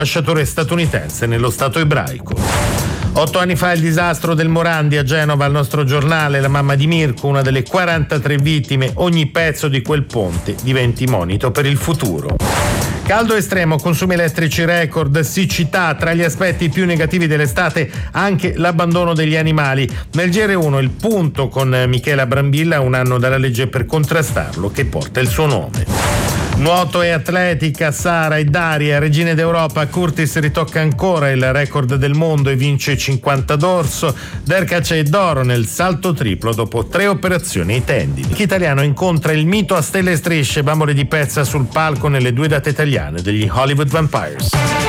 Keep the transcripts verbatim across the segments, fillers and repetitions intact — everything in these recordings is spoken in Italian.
ambasciatore statunitense nello Stato ebraico. Otto anni fa il disastro del Morandi a Genova. Al nostro giornale la mamma di Mirko, una delle quarantatré vittime. Ogni pezzo di quel ponte diventi monito per il futuro. Caldo estremo, consumi elettrici record, siccità, tra gli aspetti più negativi dell'estate anche l'abbandono degli animali. Nel G R uno il punto con Michela Brambilla, un anno dalla legge per contrastarlo che porta il suo nome. Nuoto e atletica, Sara e Daria, regine d'Europa. Curtis ritocca ancora il record del mondo e vince cinquanta d'orso. Derkac e d'oro nel salto triplo dopo tre operazioni ai tendini. L'italiano incontra il mito a stelle e strisce, bambole di pezza sul palco nelle due date italiane degli Hollywood Vampires.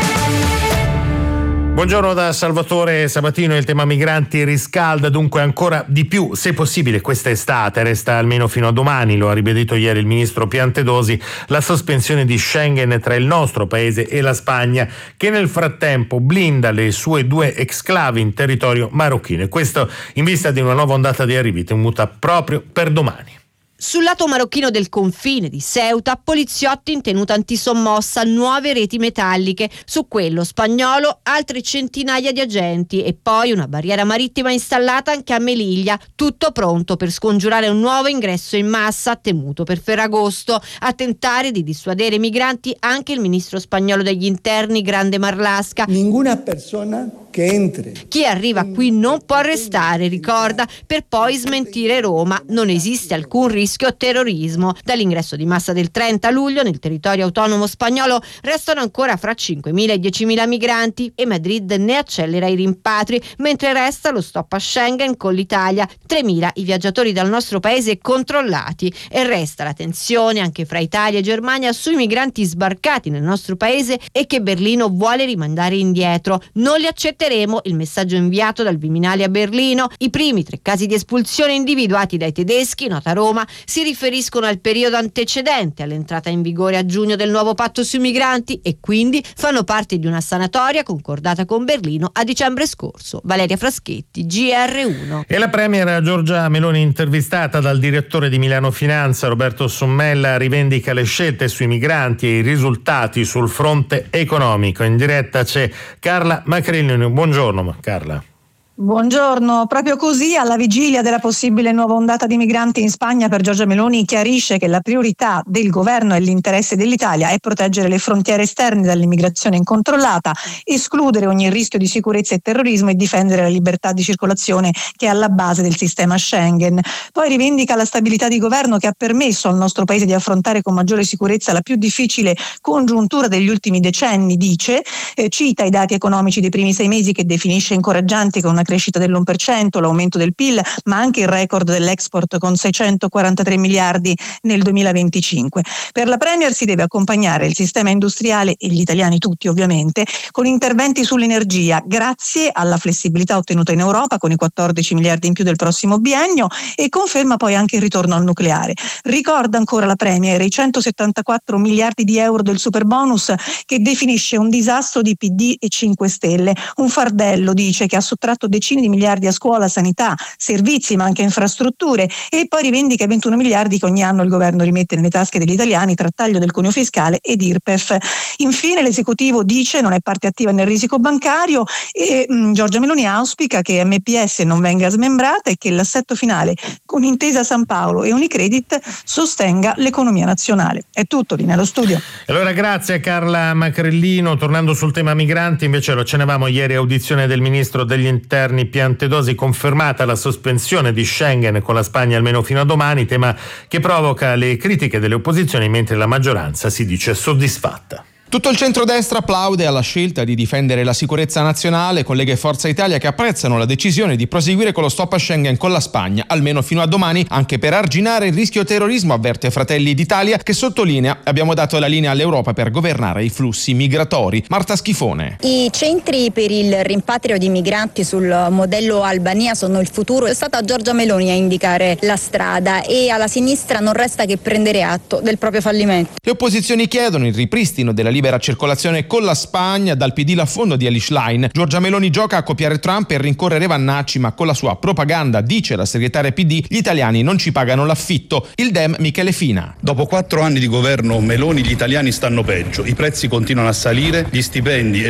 Buongiorno da Salvatore Sabatino. Il tema migranti riscalda dunque ancora di più, se possibile questa estate. Resta almeno fino a domani, lo ha ribadito ieri il ministro Piantedosi, la sospensione di Schengen tra il nostro paese e la Spagna, che nel frattempo blinda le sue due exclavi in territorio marocchino. Questo in vista di una nuova ondata di arrivi temuta proprio per domani. Sul lato marocchino del confine di Ceuta, poliziotti in tenuta antisommossa, nuove reti metalliche. Su quello spagnolo altre centinaia di agenti e poi una barriera marittima installata anche a Melilla. Tutto pronto per scongiurare un nuovo ingresso in massa temuto per Ferragosto. A tentare di dissuadere i migranti anche il ministro spagnolo degli interni Grande Marlaska. Ninguna persona che entri. Chi arriva qui non può restare, ricorda, per poi smentire Roma. Non esiste alcun rischio terrorismo. Dall'ingresso di massa del trenta luglio nel territorio autonomo spagnolo restano ancora fra cinquemila e diecimila migranti e Madrid ne accelera i rimpatri, mentre resta lo stop a Schengen con l'Italia, tremila i viaggiatori dal nostro paese controllati, e resta la tensione anche fra Italia e Germania sui migranti sbarcati nel nostro paese e che Berlino vuole rimandare indietro. Non li accetteremo, il messaggio inviato dal Viminale a Berlino. I primi tre casi di espulsione individuati dai tedeschi, nota Roma, si riferiscono al periodo antecedente all'entrata in vigore a giugno del nuovo patto sui migranti e quindi fanno parte di una sanatoria concordata con Berlino a dicembre scorso. Valeria Fraschetti, G R uno. E la premier Giorgia Meloni, intervistata dal direttore di Milano Finanza Roberto Sommella, rivendica le scelte sui migranti e i risultati sul fronte economico. In diretta c'è Carla Macrellini. Buongiorno Carla. Buongiorno, proprio così alla vigilia della possibile nuova ondata di migranti in Spagna, per Giorgia Meloni chiarisce che la priorità del governo e l'interesse dell'Italia è proteggere le frontiere esterne dall'immigrazione incontrollata, escludere ogni rischio di sicurezza e terrorismo e difendere la libertà di circolazione che è alla base del sistema Schengen. Poi rivendica la stabilità di governo che ha permesso al nostro paese di affrontare con maggiore sicurezza la più difficile congiuntura degli ultimi decenni, dice, eh, cita i dati economici dei primi sei mesi che definisce incoraggianti con una crescita dell'uno per cento, l'aumento del P I L, ma anche il record dell'export con seicentoquarantatré miliardi nel duemilaventicinque. Per la Premier si deve accompagnare il sistema industriale e gli italiani tutti ovviamente con interventi sull'energia grazie alla flessibilità ottenuta in Europa con i quattordici miliardi in più del prossimo biennio, e conferma poi anche il ritorno al nucleare. Ricorda ancora la Premier i centosettantaquattro miliardi di euro del superbonus che definisce un disastro di P D e cinque Stelle, un fardello, dice, che ha sottratto decine di miliardi a scuola, sanità, servizi ma anche infrastrutture, e poi rivendica i ventuno miliardi che ogni anno il governo rimette nelle tasche degli italiani tra taglio del cuneo fiscale ed I R P E F. Infine l'esecutivo, dice, non è parte attiva nel risico bancario e mh, Giorgia Meloni auspica che M P S non venga smembrata e che l'assetto finale con Intesa San Paolo e Unicredit sostenga l'economia nazionale. È tutto, lì nello studio. Allora grazie a Carla Macrellino. Tornando sul tema migranti, invece lo accennavamo ieri, audizione del ministro degli interni Piantedosi, confermata la sospensione di Schengen con la Spagna almeno fino a domani, tema che provoca le critiche delle opposizioni mentre la maggioranza si dice soddisfatta. Tutto il centrodestra applaude alla scelta di difendere la sicurezza nazionale, con Lega e Forza Italia che apprezzano la decisione di proseguire con lo stop a Schengen con la Spagna, almeno fino a domani, anche per arginare il rischio terrorismo, avverte Fratelli d'Italia, che sottolinea: abbiamo dato la linea all'Europa per governare i flussi migratori. Marta Schifone. I centri per il rimpatrio di migranti sul modello Albania sono il futuro. È stata Giorgia Meloni a indicare la strada e alla sinistra non resta che prendere atto del proprio fallimento. Le opposizioni chiedono il ripristino della libera circolazione con la Spagna. Dal P D l'affondo di Elish Line. Giorgia Meloni gioca a copiare Trump e rincorrere Vannacci, ma con la sua propaganda, dice la segretaria P D, gli italiani non ci pagano l'affitto. Il Dem Michele Fina. Dopo quattro anni di governo Meloni gli italiani stanno peggio, i prezzi continuano a salire, gli stipendi